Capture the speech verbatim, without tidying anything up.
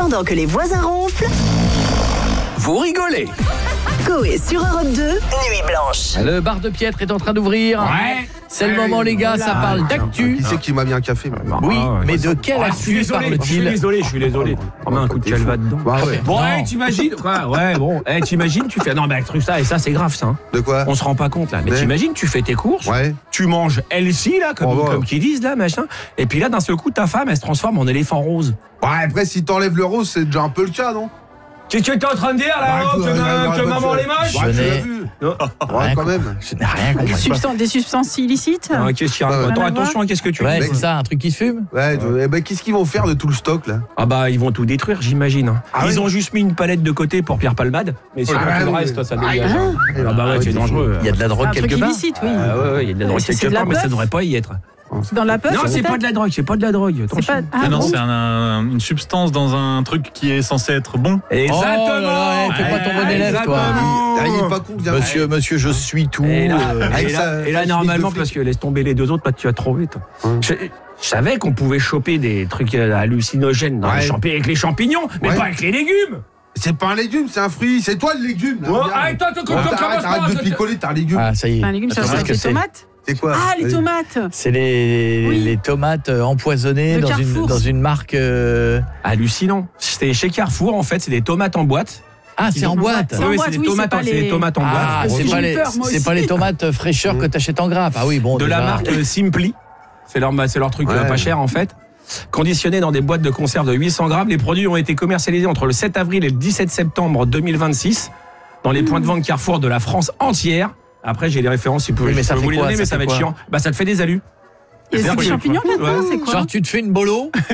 Pendant que les voisins ronflent, vous rigolez. Coé sur Europe deux, Nuit Blanche. Le bar de Piètre est en train d'ouvrir. Ouais. C'est le moment, les gars, ça parle d'actu. Qui c'est qui m'a mis un café? Oui, mais de quelle Ah, je suis actu désolé, je suis parle-t-il? désolé, je suis désolé. On met un coup de calva dedans. Bah ouais. Bon, Non. hey, t'imagines quoi? Ouais, bon, hey, t'imagines, tu fais non, mais un truc ça et ça, c'est grave, ça. Hein. De quoi? On se rend pas compte là. Mais Ouais. t'imagines, tu fais tes courses, Ouais. tu manges healthy là, comme, Oh, ouais. comme qu'ils disent là, machin. Et puis là, d'un seul coup, ta femme, elle se transforme en éléphant rose. Ouais, après, si t'enlèves le rose, c'est déjà un peu le cas, non? Qu'est-ce que t'es en train de dire là, Ouais, oh, que, ouais, ma- ouais, que ouais, maman ouais. les moche? Ouais, tu n'ai- l'as vu. Non. Ouais, quand même. Je n'ai rien compris. Substan- des substances illicites. Ah, qu'est-ce qu'il y a? Ouais, ouais. Attends, Rien à voir. attention, qu'est-ce que tu Ouais, dis? c'est ça, un truc qui se fume. Ouais, tu- eh ben, qu'est-ce qu'ils vont faire de tout le stock, là? Ah bah ils vont tout détruire, j'imagine. Ah Ils ouais. ont juste mis une palette de côté pour Pierre Palmade, mais sinon Ah tout le ouais. reste, ça Ah, dégage. hein. Ah bah ouais, c'est dangereux. Il y a de la drogue Un truc quelque part. illicite, oui. Ah ouais, ouais, il y a de la drogue C'est- c'est quelque de la part, mais ça puff. devrait pas y être. Dans la puff. Non, c'est pas de la drogue, c'est pas de la drogue. C'est pas. attention. Ah, Ah non, bon c'est un- un- une substance dans un truc qui est censé être bon. Exactement. Oh là là, eh, fais pas ton bon élève, toi. Exactement. Ah, il est pas con, viens. Monsieur, monsieur, je suis tout. Et là, euh, et avec là- sa- et là, sa normalement, chemise de parce que laisse tomber les deux autres, bah, tu vas trop vite. Hum. Je, je savais qu'on pouvait choper des trucs euh, hallucinogènes dans les Ouais. champi- avec les champignons, mais Ouais. pas avec les légumes. C'est pas un légume, c'est un fruit. C'est toi le légume. là, Ouais, regarde. arrête, toi, tu Ouais, commences Arrête pas, arrête de ça, picoler, t'as un légume. Ah, ça y est. Un légume, ça Je sais ce ressemble que des c'est. tomates. C'est quoi? Ah, les Vas-y. tomates. C'est les, Oui. les tomates euh, empoisonnées De dans une, Carrefour. dans une marque. euh, Hallucinant. C'était chez Carrefour, en fait, c'est des tomates en boîte. Ah, c'est en boîte. C'est en Oui, boîte, c'est des oui, tomates, c'est en- pas c'est des les- tomates en Ah, boîte. Parce c'est que pas, j'ai les, eu peur, moi c'est aussi. pas les tomates fraîcheurs que t'achètes en grappe. Ah oui, bon. De déjà. la marque euh, Simply. C'est leur, c'est leur truc euh, Ouais. pas cher en fait. Conditionnés dans des boîtes de conserve de huit cents grammes, les produits ont été commercialisés entre le sept avril et le dix-sept septembre deux mille vingt-six dans les points de vente Carrefour de la France entière. Après, j'ai les références, si vous pouvez Oui, mais je ça peux fait vous les quoi, donner, ça mais ça fait va être quoi chiant. Bah, ça te fait des alus. Et c'est C'est-à-dire des que- champignons là-dedans, Ouais. c'est quoi? Genre, tu te fais une bolo